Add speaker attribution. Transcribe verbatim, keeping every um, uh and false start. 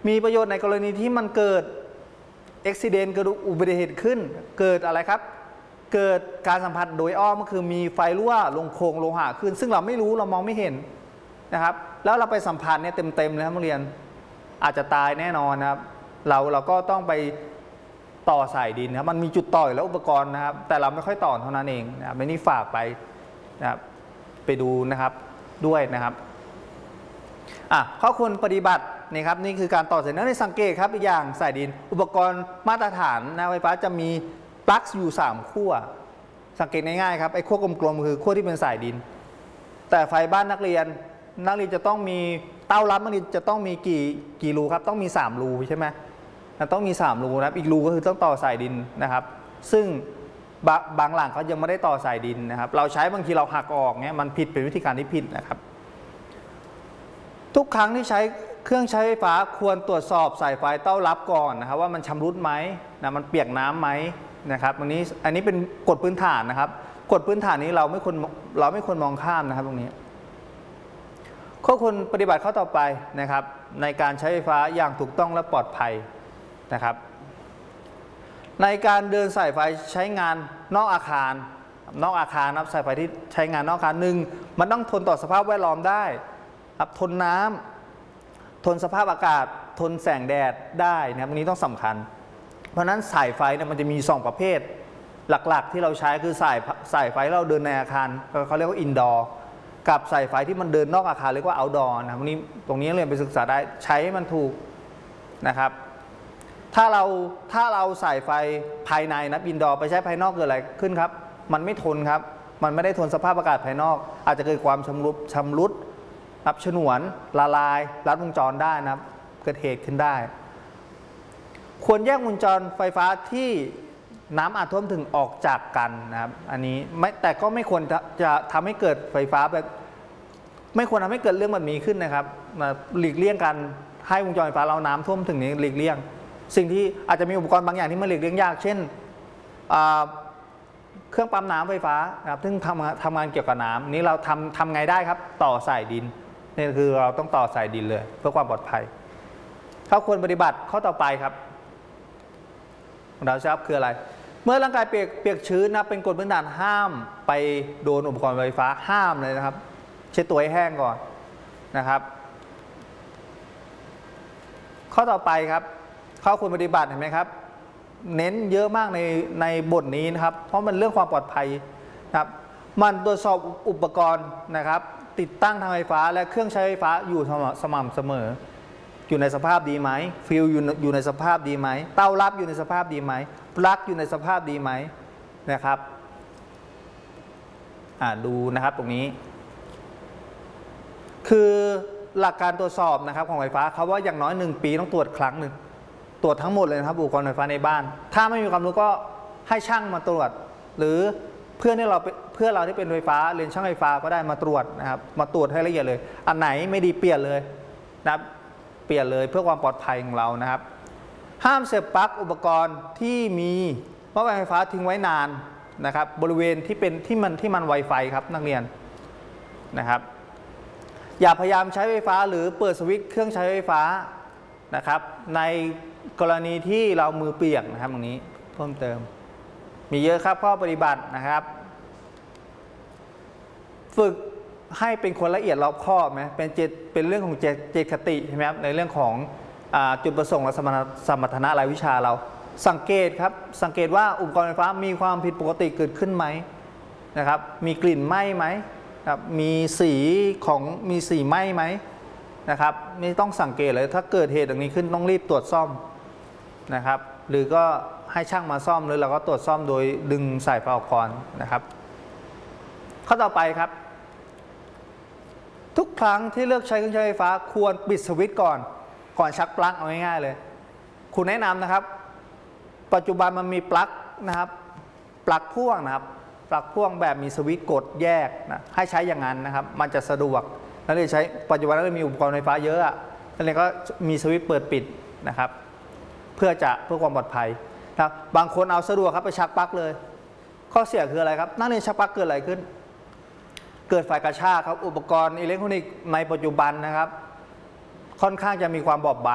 Speaker 1: มีประโยชน์ในกรณีที่มันเกิดอุบัติเหตุเกิดอุบัติเหตุขึ้นเกิดอะไรครับเกิดการสัมผัสโดยอ้อมก็คือมีไฟรั่วลงโครงโลหะขึ้นซึ่งเราไม่รู้เรามองไม่เห็นนะครับแล้วเราไปสัมผัสเนี่ยเต็มๆเลยครับนักเรียนอาจจะตายแน่นอนนะครับเราเราก็ต้องไปต่อสายดินนะครับมันมีจุดต่อแล้วอุปกรณ์นะครับแต่เราไม่ค่อยต่อเท่านั้นเองนะครับไม่นี่ฝากไปนะครับไปดูนะครับด้วยนะครับอ่ะข้อควรปฏิบัตินี่ครับนี่คือการต่อสายดินในสังเกตครับอีกอย่างสายดินอุปกรณ์มาตรฐานนะไฟฟ้าจะมีปลั๊กอยู่สามขั้วสังเกตง่ายๆครับไอ้ขั้วกลมๆคือขั้วที่เป็นสายดินแต่ไฟบ้านนักเรียนนักเรียนจะต้องมีเต้ารับนักเรียนจะต้องมีกี่กี่รูครับต้องมีสามรูใช่ไหมต้องมีสามรูนะครับอีกรูก็คือต้องต่อสายดินนะครับซึ่งบางหลังเขายังไม่ได้ต่อสายดินนะครับเราใช้บางทีเราหักออกเนี้ยมันผิดเป็นวิธีการที่ผิดนะครับทุกครั้งที่ใช้เครื่องใช้ไฟฟ้าควรตรวจสอบสายไฟเต้ารับก่อนนะครับว่ามันชำรุดไหมนะมันเปียกน้ำไหมนะครับอันนี้อันนี้เป็นกฎพื้นฐานนะครับกฎพื้นฐานนี้เราไม่ควรเราไม่ควรมองข้ามนะครับตรงนี้ข้อควรปฏิบัติข้อต่อไปนะครับในการใช้ไฟฟ้าอย่างถูกต้องและปลอดภัยนะครับในการเดินสายไฟใช้งานนอกอาคารนอกอาคารนะครับสายไฟที่ใช้งานนอกอาคารหนึ่งมันต้องทนต่อสภาพแวดล้อมได้ครับทนน้ำทนสภาพอากาศทนแสงแดดได้นะครับอันนี้ต้องสำคัญเพราะนั้นสายไฟเนี่ยมันจะมีสองประเภทหลักๆที่เราใช้คือสายสายไฟเราเดินในอาคารเขาเรียกว่าอินดอร์กับสายไฟที่มันเดินนอกอาคารเรียกว่าเอาท์ดอร์นะวันนี้ตรงนี้เรียนไปศึกษาได้ใช้ให้มันถูกนะครับถ้าเราถ้าเราสายไฟภายในนะอินดอร์ไปใช้ภายนอกเกิดอะไรขึ้นครับมันไม่ทนครับมันไม่ได้ทนสภาพอากาศภายนอกอาจจะเกิดความชำรุดชำรุดรับฉนวนละลายลัดวงจรได้นะครับเกิดเหตุขึ้นได้ควรแยกวงจรไฟฟ้าที่น้ำอาจท่วมถึงออกจากกันนะครับอันนี้ไม่แต่ก็ไม่ควรจะทำให้เกิดไฟฟ้าแบบไม่ควรทำให้เกิดเรื่องแบบนี้ขึ้นนะครับหลีกเลี่ยงกันให้วงจรไฟฟ้าเราน้ำท่วมถึงนี้หลีกเลี่ยงสิ่งที่อาจจะมีอุปกรณ์บางอย่างที่มันหลีกเลี่ยงยากเช่นเครื่องปั๊มน้ำไฟฟ้านะครับซึ่งทำทำงานเกี่ยวกับน้ำนี้เราทำทำไงได้ครับต่อสายดินนี่คือเราต้องต่อสายดินเลยเพื่อความปลอดภัยเขาควรปฏิบัติข้อต่อไปครับเราทราบคืออะไรเมื่อร่างกายเปียกเปียกชื้นนะเป็นกฎพื้นฐานห้ามไปโดนอุปกรณ์ไฟฟ้าห้ามเลยนะครับเช็ดตัวให้แห้งก่อนนะครับข้อต่อไปครับข้อควรปฏิบัติเห็นไหมครับเน้นเยอะมากในในบทนี้นะครับเพราะมันเรื่องความปลอดภัยนะครับมันตรวจสอบอุปกรณ์นะครับติดตั้งทางไฟฟ้าและเครื่องใช้ไฟฟ้าอยู่สม่ำเสมออยู่ในสภาพดีไหมฟิลอยู่อยู่ในสภาพดีไหมเต้ารับอยู่ในสภาพดีไหมปลั๊กอยู่ในสภาพดีไหมนะครับอ่าดูนะครับตรงนี้คือหลักการตรวจสอบนะครับของไฟฟ้าเขาว่าอย่างน้อยหนึ่งปีต้องตรวจครั้งหนึ่งตรวจทั้งหมดเลยนะครับอุปกรณ์ไฟฟ้าในบ้านถ้าไม่มีความรู้ก็ให้ช่างมาตรวจหรือเพื่อนที่เราเพื่อเราที่เป็นไฟฟ้าเรียนช่างไฟฟ้าก็ได้มาตรวจนะครับมาตรวจให้ละเอียดเลยอันไหนไม่ดีเปลี่ยนเลยนะครับเปลี่ยนเลยเพื่อความปลอดภัยของเรานะครับห้ามเสียบปลั๊กอุปกรณ์ที่มีหม้อไฟฟ้าทิ้งไว้นานนะครับบริเวณที่เป็นที่มันที่มันไวไฟครับนักเรียนนะครับอย่าพยายามใช้ไฟฟ้าหรือเปิดสวิตช์เครื่องใช้ไฟฟ้านะครับในกรณีที่เรามือเปียกนะครับตรงนี้เพิ่มเติมมีเยอะครับข้อปฏิบัตินะครับฝึกให้เป็นคนละเอียดรอบคอบไหมเป็นเจตเป็นเรื่องของเจตเจตคติใช่ไหมครับในเรื่องของจุดประสงค์และสมรรถนะรายวิชาเราสังเกตครับสังเกตว่าอุปกรณ์ไฟฟ้ามีความผิดปกติเกิดขึ้นไหมนะครับมีกลิ่นไหม้ไหมครับมีสีของมีสีไหม้ไหมนะครับนี่ต้องสังเกตเลยถ้าเกิดเหตุอย่างนี้ขึ้นต้องรีบตรวจซ่อมนะครับหรือก็ให้ช่างมาซ่อมหรือเราก็ตรวจซ่อมโดยดึงสายไฟออกก่อนนะครับข้อต่อไปครับทุกครั้งที่เลือกใช้เครื่องใช้ไฟฟ้าควรปิดสวิตช์ก่อนก่อนชักปลั๊กเอาง่ายๆเลยคุณแนะนำนะครับปัจจุบันมันมีปลั๊กนะครับปลั๊กพ่วงนะครับปลั๊กพ่วงแบบมีสวิตช์กดแยกนะให้ใช้อย่างนั้นนะครับมันจะสะดวกนักเรียนใช้ปัจจุบันนักเรียนมีอุปกรณ์ไฟฟ้าเยอะอ่ะนักเรียนก็มีสวิตช์เปิดปิดนะครับเพื่อจะเพื่อความปลอดภัยนะบางคนเอาสะดวกครับไปชักปลั๊กเลยข้อเสียคืออะไรครับนักเรียนชักปลั๊กเกิดอะไรขึ้นเกิดไฟกระชากครับอุปกรณ์อิเล็กทรอนิกส์ในปัจจุบันนะครับค่อนข้างจะมีความบอบบาง